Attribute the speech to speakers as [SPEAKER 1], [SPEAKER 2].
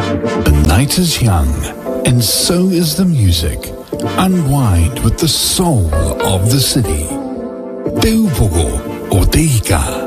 [SPEAKER 1] The night is young, and so is the music. Unwind with the soul of the city. Te Upogo o Te Ika.